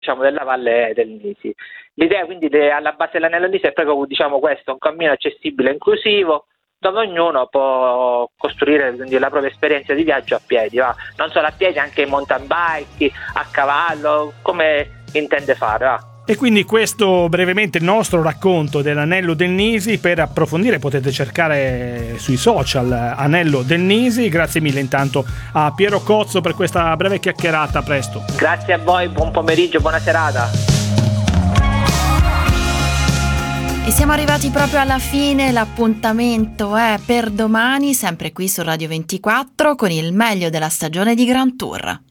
diciamo, della Valle del Nisi. L'idea quindi alla base dell'Anello del Nisi è proprio, diciamo, questo, un cammino accessibile e inclusivo, dove ognuno può costruire quindi la propria esperienza di viaggio a piedi, va? Non solo a piedi, anche in mountain bike, a cavallo, come intende fare, va? E quindi questo brevemente il nostro racconto dell'Anello del Nisi. Per approfondire potete cercare sui social Anello del Nisi. Grazie mille intanto a Piero Cozzo per questa breve chiacchierata. A presto. Grazie a voi, buon pomeriggio, buona serata. E siamo arrivati proprio alla fine, l'appuntamento è per domani, sempre qui su Radio 24, con il meglio della stagione di Grand Tour.